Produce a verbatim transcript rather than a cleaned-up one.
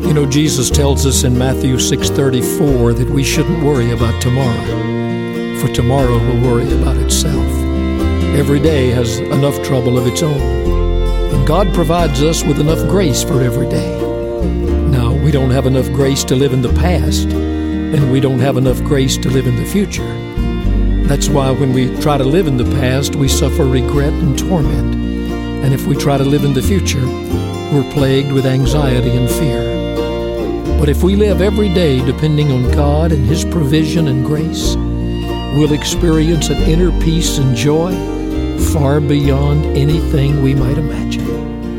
You know, Jesus tells us in Matthew six thirty-four that we shouldn't worry about tomorrow, for tomorrow will worry about itself. Every day has enough trouble of its own, and God provides us with enough grace for every day. Now, we don't have enough grace to live in the past, and we don't have enough grace to live in the future. That's why when we try to live in the past, we suffer regret and torment. And if we try to live in the future, we're plagued with anxiety and fear. But if we live every day depending on God and His provision and grace, we'll experience an inner peace and joy far beyond anything we might imagine.